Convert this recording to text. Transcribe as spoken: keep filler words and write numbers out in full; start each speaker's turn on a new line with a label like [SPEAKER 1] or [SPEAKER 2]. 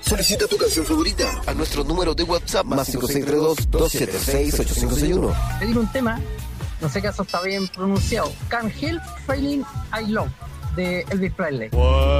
[SPEAKER 1] Solicita tu canción favorita a nuestro número de WhatsApp más cinco seis tres dos, dos siete seis, ocho cinco seis uno.
[SPEAKER 2] Pedir un tema, no sé caso está bien pronunciado, Can't Help Feeling I Love, de Elvis Presley.
[SPEAKER 3] What?